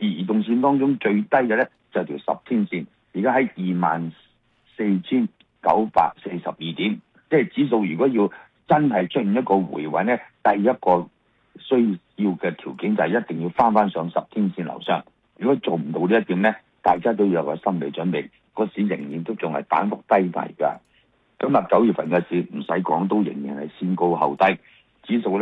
移動線當中最低嘅咧就係條10天線，而家喺24,942點，即係指數如果要真係出現一個回穩咧，第一個需要嘅條件就係一定要翻上10天線樓上。如果做唔到呢一點咧，大家都有個心理準備，個市仍然都仲係反覆低迷㗎。咁9月份嘅市唔使講，都仍然係先高後低，指數